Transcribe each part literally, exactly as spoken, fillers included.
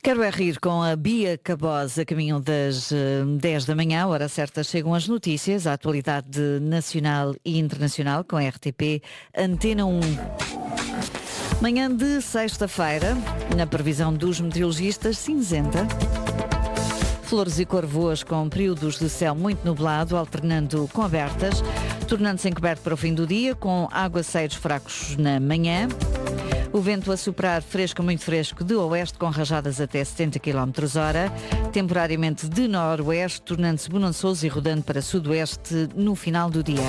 Quero é rir com a Bia Cabos a caminho das uh, dez da manhã, hora certa chegam as notícias, a atualidade nacional e internacional com a R T P Antena um. Manhã de sexta-feira, na previsão dos meteorologistas, cinzenta. Flores e cor-voas com períodos de céu muito nublado, alternando com abertas, tornando-se encoberto para o fim do dia, com aguaceiros fracos na manhã. O vento a soprar fresco, muito fresco, de oeste, com rajadas até setenta quilómetros hora. Temporariamente de noroeste, tornando-se bonançoso e rodando para sudoeste no final do dia.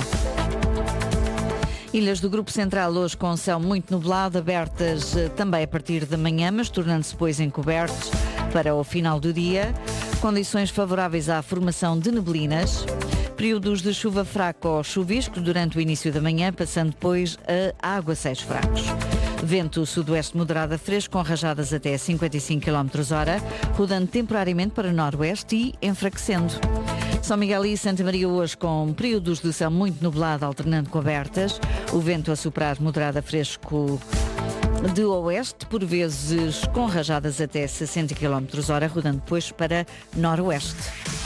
Ilhas do Grupo Central hoje com céu muito nublado, abertas também a partir da manhã, mas tornando-se depois encobertos para o final do dia. Condições favoráveis à formação de neblinas. Períodos de chuva fraca ou chuvisco durante o início da manhã, passando depois a aguaceiros fracos. Vento sudoeste moderado a fresco, com rajadas até cinquenta e cinco quilómetros hora, rodando temporariamente para noroeste e enfraquecendo. São Miguel e Santa Maria hoje com períodos de céu muito nublado, alternando com abertas. O vento a soprar moderado a fresco de oeste, por vezes com rajadas até sessenta quilómetros hora, rodando depois para noroeste.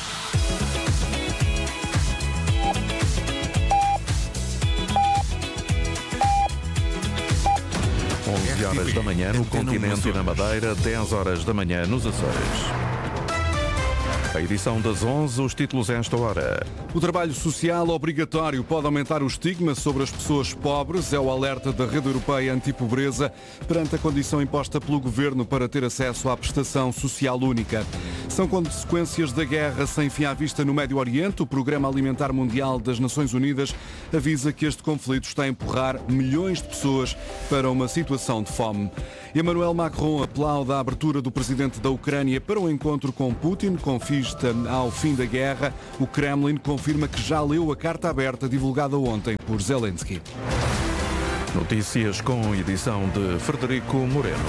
onze horas da manhã no continente e na Madeira, dez horas da manhã nos Açores. A edição das onze, os títulos a esta hora. O trabalho social obrigatório pode aumentar o estigma sobre as pessoas pobres, é o alerta da Rede Europeia Antipobreza perante a condição imposta pelo Governo para ter acesso à prestação social única. São consequências da guerra sem fim à vista no Médio Oriente. O Programa Alimentar Mundial das Nações Unidas avisa que este conflito está a empurrar milhões de pessoas para uma situação de fome. Emmanuel Macron aplaude a abertura do presidente da Ucrânia para um encontro com Putin, com vista ao fim da guerra. O Kremlin confirma que já leu a carta aberta divulgada ontem por Zelensky. Notícias com edição de Frederico Moreno.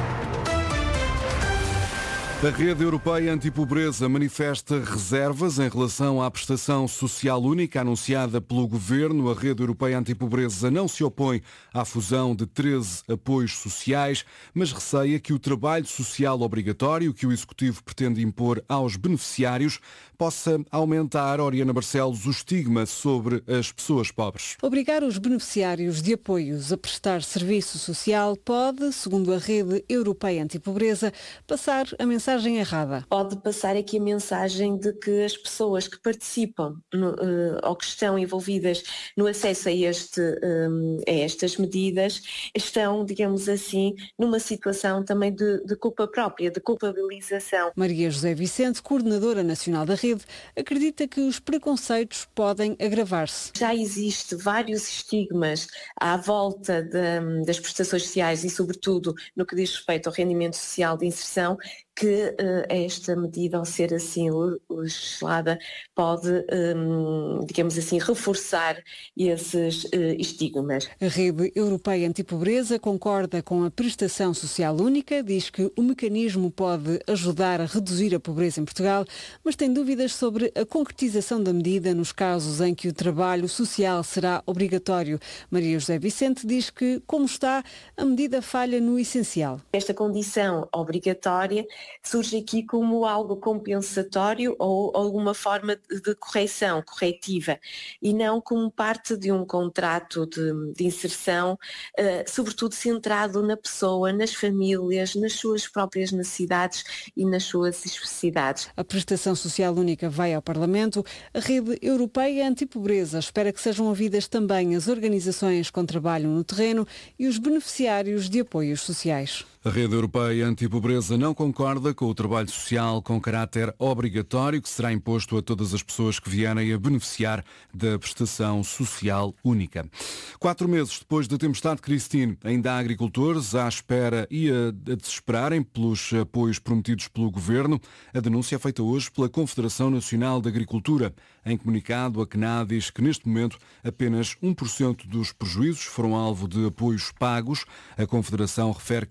A Rede Europeia Antipobreza manifesta reservas em relação à prestação social única anunciada pelo Governo. A Rede Europeia Antipobreza não se opõe à fusão de treze apoios sociais, mas receia que o trabalho social obrigatório que o Executivo pretende impor aos beneficiários possa aumentar, Oriana Barcelos, o estigma sobre as pessoas pobres. Obrigar os beneficiários de apoios a prestar serviço social pode, segundo a Rede Europeia Antipobreza, passar a mensagem errada. Pode passar aqui a mensagem de que as pessoas que participam no, uh, ou que estão envolvidas no acesso a, este, um, a estas medidas estão, digamos assim, numa situação também de, de culpa própria, de culpabilização. Maria José Vicente, coordenadora nacional da rede, acredita que os preconceitos podem agravar-se. Já existe vários estigmas à volta de, das prestações sociais e, sobretudo, no que diz respeito ao rendimento social de inserção, que uh, esta medida, ao ser assim legislada, pode, um, digamos assim, reforçar esses uh, estigmas. A Rede Europeia Antipobreza concorda com a prestação social única, diz que o mecanismo pode ajudar a reduzir a pobreza em Portugal, mas tem dúvidas sobre a concretização da medida nos casos em que o trabalho social será obrigatório. Maria José Vicente diz que, como está, a medida falha no essencial. Esta condição obrigatória surge aqui como algo compensatório ou alguma forma de correção, corretiva, e não como parte de um contrato de, de inserção, uh, sobretudo centrado na pessoa, nas famílias, nas suas próprias necessidades e nas suas especificidades. A prestação social única vai ao Parlamento. A Rede Europeia Antipobreza espera que sejam ouvidas também as organizações com trabalho no terreno e os beneficiários de apoios sociais. A Rede Europeia Antipobreza não concorda com o trabalho social com caráter obrigatório que será imposto a todas as pessoas que vierem a beneficiar da prestação social única. Quatro meses depois da tempestade Christine, ainda há agricultores à espera e a, a desesperarem pelos apoios prometidos pelo Governo. A denúncia é feita hoje pela Confederação Nacional de Agricultura. Em comunicado, a C N A diz que neste momento apenas um por cento dos prejuízos foram alvo de apoios pagos. A Confederação refere que estes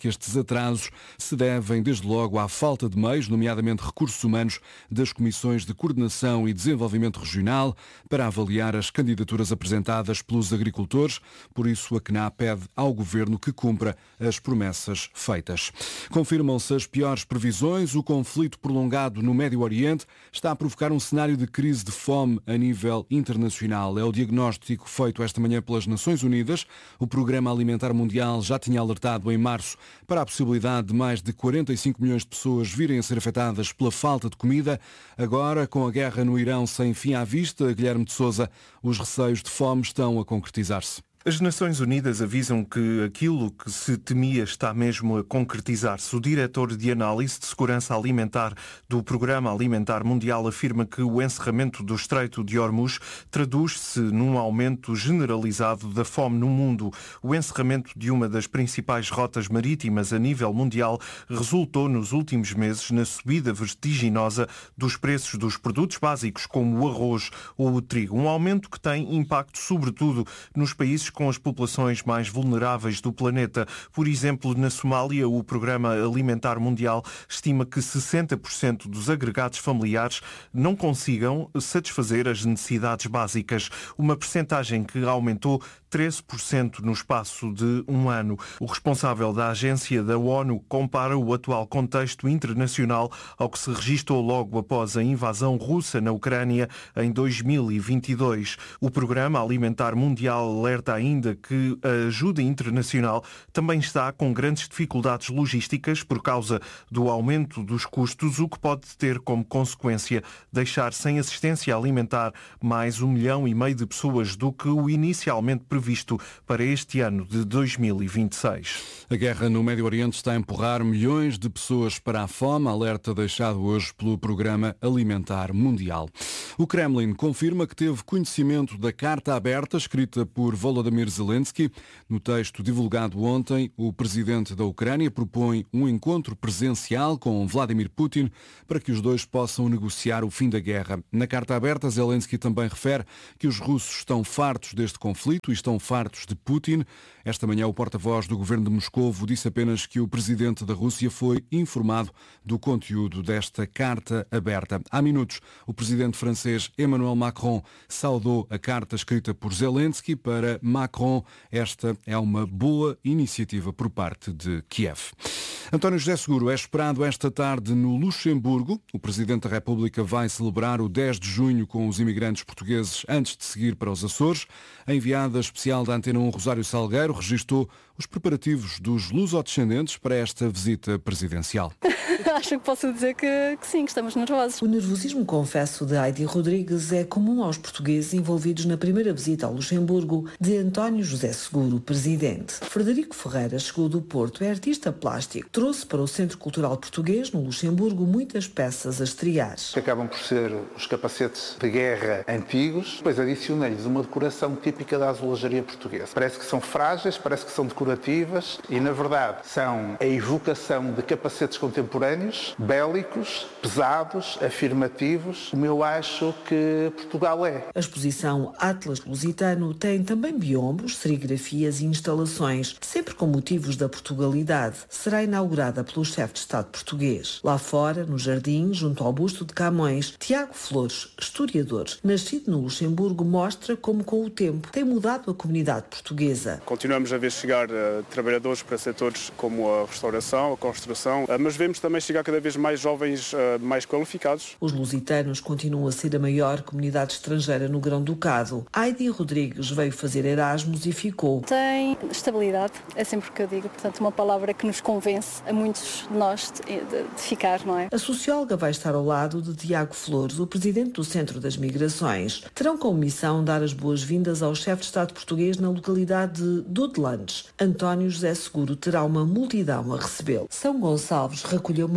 atrasos se devem, desde logo, à falta de meios, nomeadamente recursos humanos, das Comissões de Coordenação e Desenvolvimento Regional, para avaliar as candidaturas apresentadas pelos agricultores. Por isso, a C N A pede ao Governo que cumpra as promessas feitas. Confirmam-se as piores previsões. O conflito prolongado no Médio Oriente está a provocar um cenário de crise de fome a nível internacional. É o diagnóstico feito esta manhã pelas Nações Unidas. O Programa Alimentar Mundial já tinha alertado em março para a possibilidade de mais de quarenta e cinco milhões de pessoas virem a ser afetadas pela falta de comida. Agora, com a guerra no Irão sem fim à vista, Guilherme de Sousa, os receios de fome estão a concretizar-se. As Nações Unidas avisam que aquilo que se temia está mesmo a concretizar-se. O diretor de Análise de Segurança Alimentar do Programa Alimentar Mundial afirma que o encerramento do Estreito de Hormuz traduz-se num aumento generalizado da fome no mundo. O encerramento de uma das principais rotas marítimas a nível mundial resultou nos últimos meses na subida vertiginosa dos preços dos produtos básicos, como o arroz ou o trigo. Um aumento que tem impacto sobretudo nos países com as populações mais vulneráveis do planeta. Por exemplo, na Somália, o Programa Alimentar Mundial estima que sessenta por cento dos agregados familiares não consigam satisfazer as necessidades básicas, uma percentagem que aumentou treze por cento no espaço de um ano. O responsável da agência da ONU compara o atual contexto internacional ao que se registou logo após a invasão russa na Ucrânia em dois mil e vinte e dois. O Programa Alimentar Mundial alerta ainda que a ajuda internacional também está com grandes dificuldades logísticas por causa do aumento dos custos, o que pode ter como consequência deixar sem assistência alimentar mais um milhão e meio de pessoas do que o inicialmente previsto visto para este ano de dois mil e vinte e seis. A guerra no Médio Oriente está a empurrar milhões de pessoas para a fome, alerta deixado hoje pelo Programa Alimentar Mundial. O Kremlin confirma que teve conhecimento da carta aberta escrita por Volodymyr Zelensky. No texto divulgado ontem, o presidente da Ucrânia propõe um encontro presencial com Vladimir Putin para que os dois possam negociar o fim da guerra. Na carta aberta, Zelensky também refere que os russos estão fartos deste conflito e estão fartos de Putin. Esta manhã, o porta-voz do governo de Moscovo disse apenas que o presidente da Rússia foi informado do conteúdo desta carta aberta. Há minutos, o presidente francês Emmanuel Macron saudou a carta escrita por Zelensky. Para Macron, esta é uma boa iniciativa por parte de Kiev. António José Seguro é esperado esta tarde no Luxemburgo. O presidente da República vai celebrar o dez de junho com os imigrantes portugueses antes de seguir para os Açores. A enviada especial da Antena um, Rosário Salgueiro, registou os preparativos dos lusodescendentes para esta visita presidencial. Acho que posso dizer que, que sim, que estamos nervosos. O nervosismo, confesso, de Heidi Rodrigues é comum aos portugueses envolvidos na primeira visita ao Luxemburgo de António José Seguro, presidente. Frederico Ferreira chegou do Porto, é artista plástico. Trouxe para o Centro Cultural Português, no Luxemburgo, muitas peças a estrear. Acabam por ser os capacetes de guerra antigos, depois adicionei-lhes uma decoração típica da azulejaria portuguesa. Parece que são frágeis, parece que são decorativas e, na verdade, são a evocação de capacetes contemporâneos, bélicos, pesados, afirmativos, como eu acho que Portugal é. A exposição Atlas Lusitano tem também biombos, serigrafias e instalações, sempre com motivos da Portugalidade. Será inaugurada pelo chefe de Estado português. Lá fora, no jardim, junto ao busto de Camões, Tiago Flores, historiador, nascido no Luxemburgo, mostra como com o tempo tem mudado a comunidade portuguesa. Continuamos a ver chegar uh, trabalhadores para setores como a restauração, a construção, uh, mas vemos também chegar cada vez mais jovens uh, mais qualificados. Os lusitanos continuam a ser a maior comunidade estrangeira no Grão-Ducado. Heidi Rodrigues veio fazer Erasmus e ficou. Tem estabilidade, é sempre o que eu digo, portanto uma palavra que nos convence a muitos de nós de, de, de ficar, não é? A socióloga vai estar ao lado de Tiago Flores, o presidente do Centro das Migrações. Terão como missão dar as boas-vindas ao chefe de Estado português na localidade de Dudelandes. António José Seguro terá uma multidão a recebê-lo. São Gonçalves recolheu uma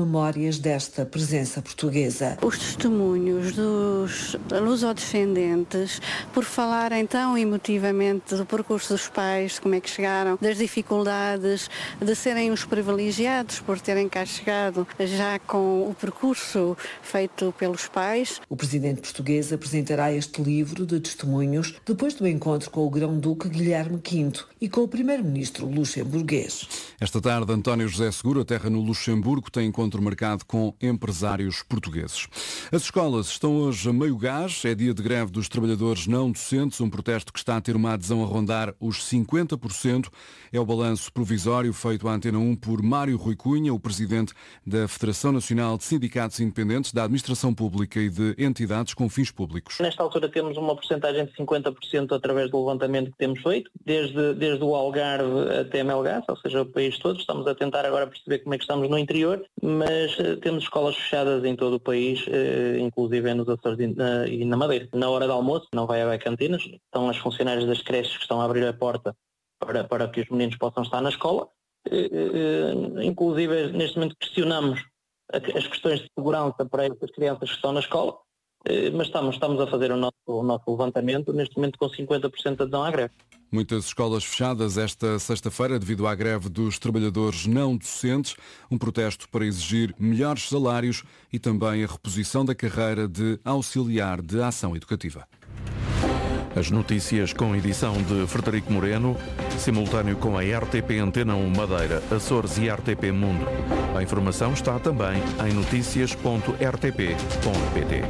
memórias desta presença portuguesa. Os testemunhos dos lusodescendentes, por falarem tão emotivamente do percurso dos pais, de como é que chegaram, das dificuldades, de serem os privilegiados por terem cá chegado já com o percurso feito pelos pais. O presidente português apresentará este livro de testemunhos depois do encontro com o grão-duque Guilherme quinto e com o primeiro-ministro luxemburguês. Esta tarde, António José Seguro aterra no Luxemburgo, tem encontro marcado com empresários portugueses. As escolas estão hoje a meio gás, é dia de greve dos trabalhadores não docentes, um protesto que está a ter uma adesão a rondar os cinquenta por cento. É o balanço provisório feito à Antena um por Mário Rui Cunha, o presidente da Federação Nacional de Sindicatos Independentes da Administração Pública e de entidades com fins públicos. Nesta altura temos uma porcentagem de cinquenta por cento através do levantamento que temos feito, desde, desde o Algarve até Melgaço, ou seja, o país todo. Estamos a tentar agora perceber como é que estamos no interior, mas uh, temos escolas fechadas em todo o país, uh, inclusive nos Açores e na, e na Madeira. Na hora do almoço não vai haver cantinas, estão as funcionárias das creches que estão a abrir a porta para, para que os meninos possam estar na escola. Uh, uh, inclusive, neste momento questionamos as questões de segurança para essas crianças que estão na escola, uh, mas estamos, estamos a fazer o nosso, o nosso levantamento, neste momento com cinquenta por cento de adesão à greve. Muitas escolas fechadas esta sexta-feira devido à greve dos trabalhadores não docentes, um protesto para exigir melhores salários e também a reposição da carreira de auxiliar de ação educativa. As notícias com edição de Frederico Moreno, simultâneo com a R T P Antena um Madeira, Açores e R T P Mundo. A informação está também em notícias ponto r t p ponto p t.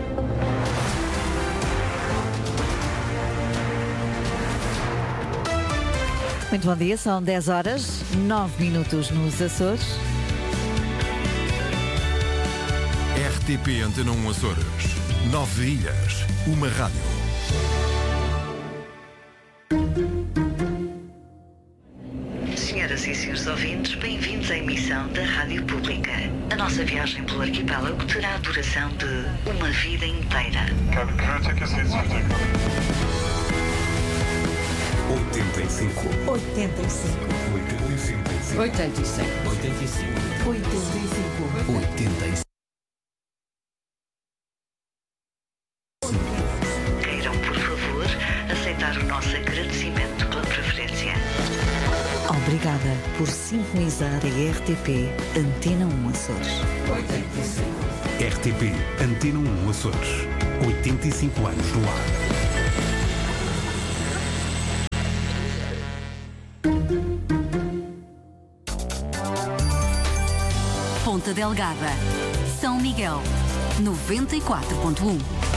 Muito bom dia, são dez horas, nove minutos nos Açores. R T P Antena um Açores. Nove ilhas, uma rádio. Senhoras e senhores ouvintes, bem-vindos à emissão da Rádio Pública. A nossa viagem pelo arquipélago terá a duração de uma vida inteira. oitenta e cinco. oitenta e cinco. oitenta e cinco. oitenta e cinco. oitenta e cinco. oitenta e cinco. Queiram, por favor, aceitar o nosso agradecimento pela preferência. Obrigada por sintonizar a R T P Antena um Açores. oitenta e cinco. R T P Antena um Açores. oitenta e cinco anos no ar. Ponta Delgada, São Miguel, noventa e quatro ponto um.